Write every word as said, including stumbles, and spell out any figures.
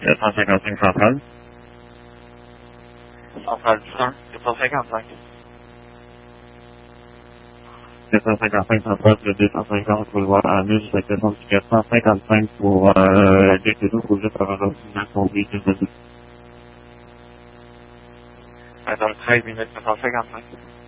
quatre cent cinquante-cinq centrale. Centrale du un, quatre cent cinquante-cinq. quatre cent cinquante-cinq centrale, le deux cent cinquante boulevard Anus, quatre cent cinquante-cinq pour euh, D T deux, pour juste avoir un conduit de deux. Dans le treize minutes, quatre cent cinquante-cinq.